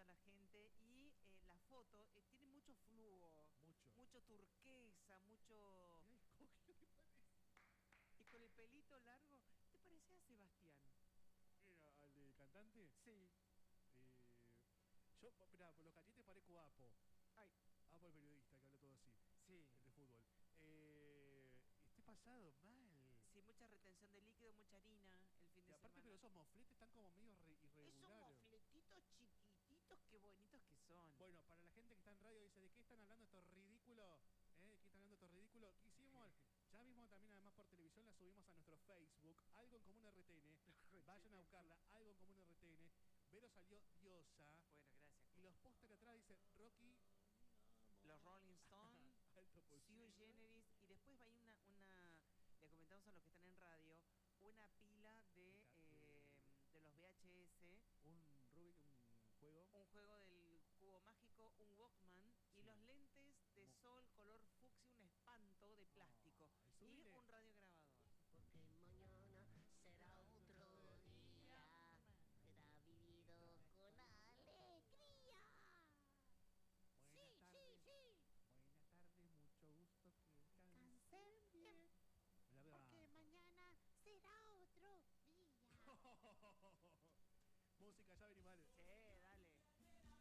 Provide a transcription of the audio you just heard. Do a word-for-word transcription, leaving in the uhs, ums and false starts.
encanta la gente y eh, la foto eh, tiene mucho flujo, Mucho. mucho turquesa, mucho... Mirá el cogio que parece. Y con el pelito largo, ¿te parece a Sebastián? Mira, al de cantante. Sí. Eh, yo, mirá, por los cachetes parezco Apo. Ay. Apo el periodista que habla todo así. Sí. El de fútbol. Eh, estoy pasado mal. Sí, mucha retención de líquido, mucha harina el fin de Y aparte, semana. pero esos mofletes están como medio irregulares. Esos mofletitos chiquititos, qué bonitos que son. Bueno, para la gente que está en radio dice, ¿de qué están hablando estos ridículos? ¿Eh? ¿De qué están hablando estos ridículos? ¿Qué hicimos? Ya mismo también, además por televisión, la subimos a nuestro Facebook, Algo en Común R T N. Vayan a buscarla, Algo en Común R T N. Vero salió diosa. Bueno, gracias. Y los pósteres acá atrás dicen, Rocky... Los Rolling Stones, Sui Generis, y después va a ir una, una, le comentamos a los que están en radio, una pila de, eh, de los V H S. Un Rubik, un juego. Un juego del cubo mágico, un Walkman, sí. Y los lentes de sol color fucsia, un espanto de plástico. Oh, y un radiograbador. Porque mañana será otro día, será vivido con alegría. Buenas sí, tardes. sí, sí. Buenas tardes, mucho gusto, que Cansen bien. Porque mañana será otro día. Música, ya venimos. Sí.